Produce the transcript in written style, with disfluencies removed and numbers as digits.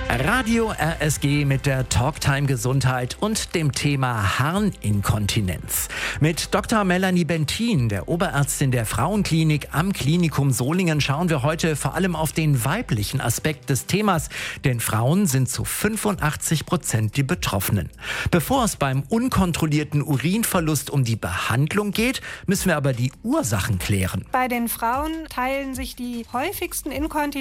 Radio RSG mit der Talktime Gesundheit und dem Thema Harninkontinenz. Mit Dr. Melanie Bentin, der Oberärztin der Frauenklinik am Klinikum Solingen, schauen wir heute vor allem auf den weiblichen Aspekt des Themas, denn Frauen sind zu 85% die Betroffenen. Bevor es beim unkontrollierten Urinverlust um die Behandlung geht, müssen wir aber die Ursachen klären. Bei den Frauen teilen sich die häufigsten Inkontinenzen